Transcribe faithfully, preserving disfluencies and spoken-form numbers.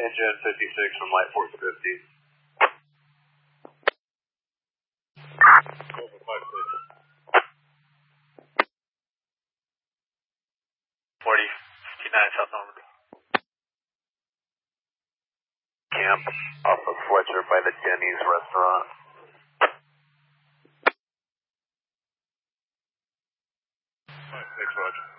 Jet fifty-six from Light Force fifty. forty fifty-nine South Normandy. Camp off of Fletcher by the Denny's restaurant. Five six, Roger.